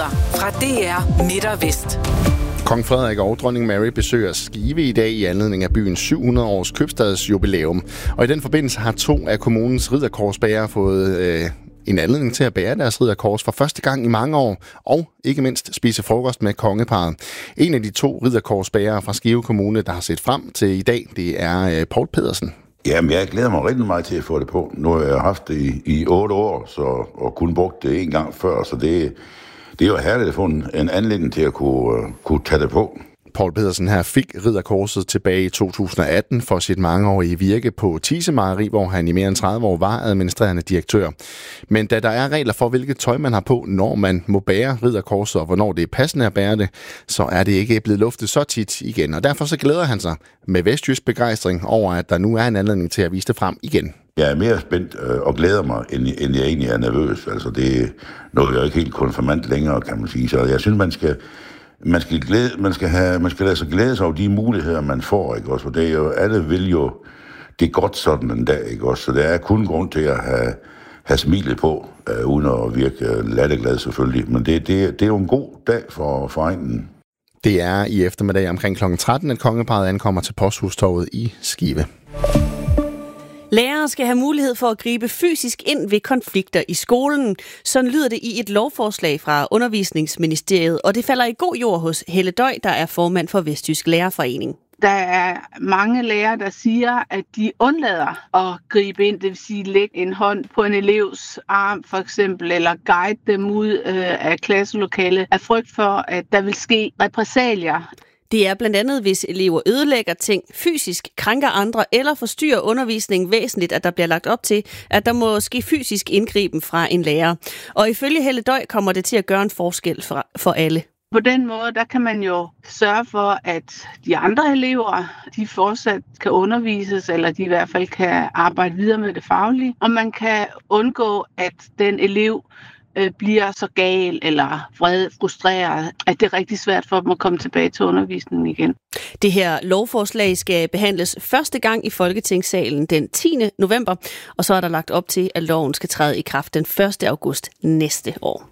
nyheder fra DR Midt og Vest. Kong Frederik og dronning Mary besøger Skive i dag i anledning af byens 700-års købstadsjubilæum. Og i den forbindelse har 2 af kommunens ridderkorsbærere fået en anledning til at bære deres ridderkors for første gang i mange år, og ikke mindst spise frokost med kongeparret. En af de 2 ridderkorsbærere fra Skive Kommune, der har set frem til i dag, det er Poul Pedersen. Jamen, jeg glæder mig rigtig meget til at få det på. Nu har jeg haft det i 8 år, og kun brugt det en gang før, så det er jo herligt at få en anledning til at kunne tage det på. Poul Pedersen her fik ridderkorset tilbage i 2018 for sit mangeårige virke på Thise Mejeri, hvor han i mere end 30 år var administrerende direktør. Men da der er regler for, hvilket tøj man har på, når man må bære ridderkorset, og hvornår det er passende at bære det, så er det ikke blevet luftet så tit igen. Og derfor så glæder han sig med vestjysk begejstring over, at der nu er en anledning til at vise det frem igen. Jeg er mere spændt og glæder mig, end jeg egentlig er nervøs. Altså, det er noget, jeg er ikke helt konfirmant længere, kan man sige. Så jeg synes, man skal lade sig glæde sig over de muligheder, man får, ikke også? For det er jo, alle vil jo det godt sådan en dag, ikke også? Så der er kun grund til at have smilet på, uden at virke latterglad selvfølgelig. Men det er jo en god dag for egnen. Det er i eftermiddag omkring kl. 13, at kongeparret ankommer til Posthustorvet i Skive. Lærere skal have mulighed for at gribe fysisk ind ved konflikter i skolen. Sådan lyder det i et lovforslag fra Undervisningsministeriet, og det falder i god jord hos Helle Døj, der er formand for Vestjysk Lærerforening. Der er mange lærere, der siger, at de undlader at gribe ind, det vil sige lægge en hånd på en elevs arm for eksempel, eller guide dem ud af klasselokalet af frygt for, at der vil ske repressalier. Det er blandt andet, hvis elever ødelægger ting, fysisk krænker andre eller forstyrrer undervisningen væsentligt, at der bliver lagt op til, at der må ske fysisk indgriben fra en lærer. Og ifølge Helle Døj kommer det til at gøre en forskel for alle. På den måde, der kan man jo sørge for, at de andre elever, de fortsat kan undervises, eller de i hvert fald kan arbejde videre med det faglige. Og man kan undgå, at den elev bliver så gal eller vred, frustreret, at det er rigtig svært for dem at komme tilbage til undervisningen igen. Det her lovforslag skal behandles første gang i Folketingssalen den 10. november, og så er der lagt op til, at loven skal træde i kraft den 1. august næste år.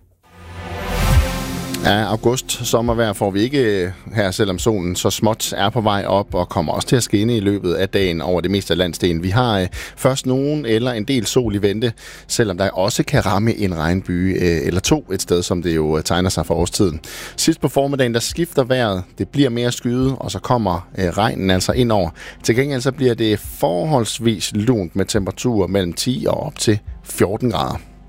Ja, august sommervejr får vi ikke her, selvom solen så småt er på vej op og kommer også til at skinne i løbet af dagen over det meste af landsdelen. Vi har først nogen eller en del sol i vente, selvom der også kan ramme en regnbyge eller 2 et sted, som det jo tegner sig for årstiden. Sidst på formiddagen, der skifter vejret, det bliver mere skyet, og så kommer regnen altså ind over. Til gengæld så bliver det forholdsvis lunt med temperaturer mellem 10 og op til 14 grader.